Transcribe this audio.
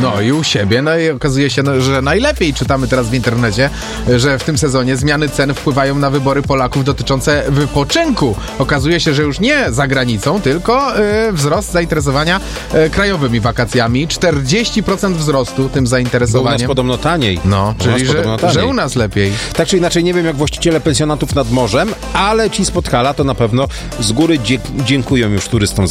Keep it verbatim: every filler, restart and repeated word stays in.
No i u siebie, no i okazuje się, no, że najlepiej. Czytamy teraz w internecie, że w tym sezonie zmiany cen wpływają na wybory Polaków dotyczące wypoczynku. Okazuje się, że już nie za granicą, tylko y, wzrost zainteresowania y, krajowymi wakacjami. czterdzieści procent wzrostu tym Bo u zainteresowaniem. nas podobno taniej. No, U czyli nas że, podobno taniej. że u nas lepiej. Tak czy inaczej, nie wiem jak właściciele pensjonatów nad morzem, ale ci z Podhala to na pewno z góry dzie- dziękują już turystom za